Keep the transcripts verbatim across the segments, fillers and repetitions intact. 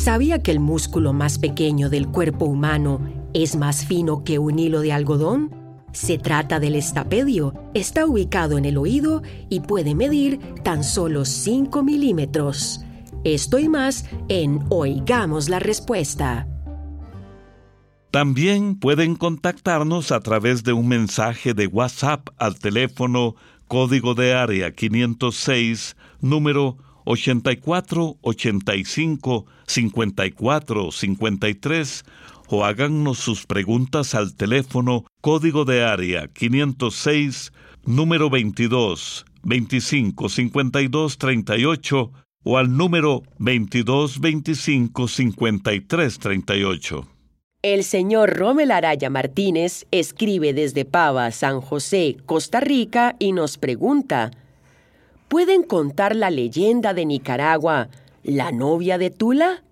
¿Sabía que el músculo más pequeño del cuerpo humano es más fino que un hilo de algodón? Se trata del estapedio. Está ubicado en el oído y puede medir tan solo cinco milímetros. Esto y más en Oigamos la Respuesta. También pueden contactarnos a través de un mensaje de WhatsApp al teléfono código de área quinientos seis, número ochenta y cuatro, ochenta y cinco, cincuenta y cuatro, cincuenta y tres, o háganos sus preguntas al teléfono código de área quinientos seis, número veintidós, veinticinco, cincuenta y dos, treinta y ocho, o al número veintidós, veinticinco, cincuenta y tres, treinta y ocho. El señor Rommel Araya Martínez escribe desde Pava, San José, Costa Rica, y nos pregunta: ¿pueden contar la leyenda de Nicaragua, la novia de Tula?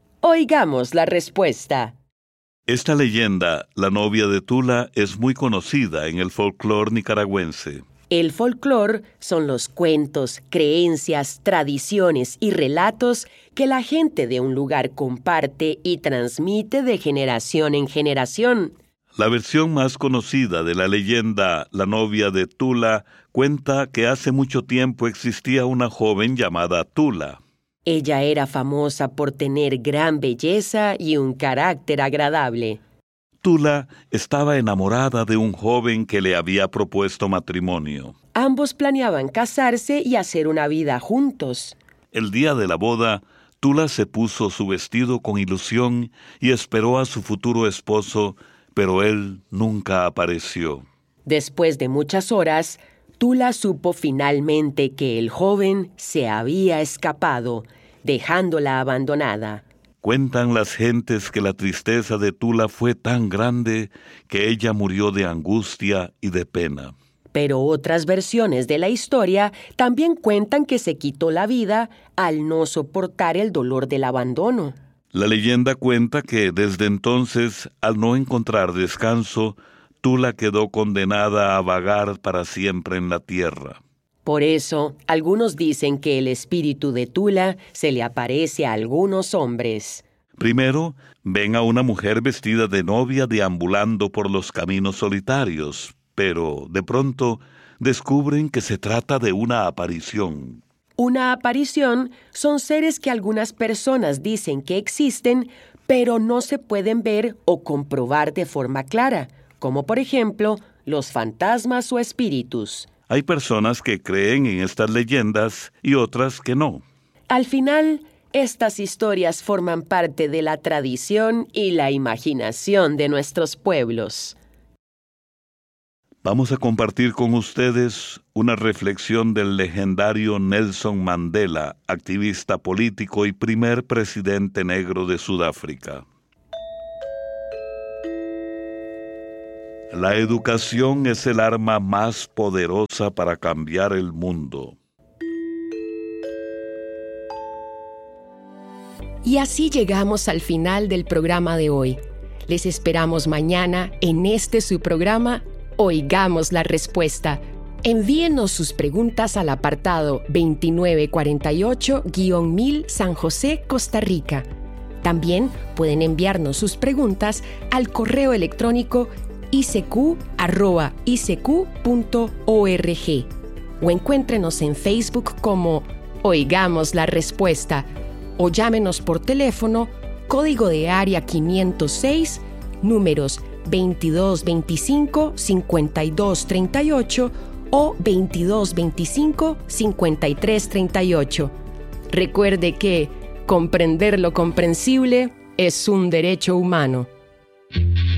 Oigamos la respuesta. Esta leyenda, la novia de Tula, es muy conocida en el folclore nicaragüense. El folclore son los cuentos, creencias, tradiciones y relatos que la gente de un lugar comparte y transmite de generación en generación. La versión más conocida de la leyenda La novia de Tula cuenta que hace mucho tiempo existía una joven llamada Tula. Ella era famosa por tener gran belleza y un carácter agradable. Tula estaba enamorada de un joven que le había propuesto matrimonio. Ambos planeaban casarse y hacer una vida juntos. El día de la boda, Tula se puso su vestido con ilusión y esperó a su futuro esposo, pero él nunca apareció. Después de muchas horas, Tula supo finalmente que el joven se había escapado, dejándola abandonada. Cuentan las gentes que la tristeza de Tula fue tan grande que ella murió de angustia y de pena. Pero otras versiones de la historia también cuentan que se quitó la vida al no soportar el dolor del abandono. La leyenda cuenta que desde entonces, al no encontrar descanso, Tula quedó condenada a vagar para siempre en la tierra. Por eso, algunos dicen que el espíritu de Tula se le aparece a algunos hombres. Primero, ven a una mujer vestida de novia deambulando por los caminos solitarios, pero de pronto descubren que se trata de una aparición. Una aparición son seres que algunas personas dicen que existen, pero no se pueden ver o comprobar de forma clara, como por ejemplo los fantasmas o espíritus. Hay personas que creen en estas leyendas y otras que no. Al final, estas historias forman parte de la tradición y la imaginación de nuestros pueblos. Vamos a compartir con ustedes una reflexión del legendario Nelson Mandela, activista político y primer presidente negro de Sudáfrica. La educación es el arma más poderosa para cambiar el mundo. Y así llegamos al final del programa de hoy. Les esperamos mañana en este su programa Oigamos la Respuesta. Envíenos sus preguntas al apartado veintinueve cuarenta y ocho guión mil San José, Costa Rica. También pueden enviarnos sus preguntas al correo electrónico i c q arroba i c q punto org o encuéntrenos en Facebook como Oigamos la Respuesta o llámenos por teléfono código de área quinientos seis, números veintidós veinticinco, cincuenta y dos treinta y ocho o veintidós veinticinco, cincuenta y tres treinta y ocho. Recuerde que comprender lo comprensible es un derecho humano.